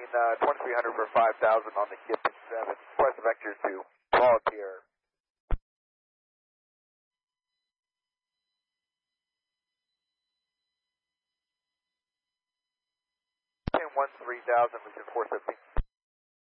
2300 for 5000 on the Kip 7. Press vector to volunteer. 10-1-3000, we can 415.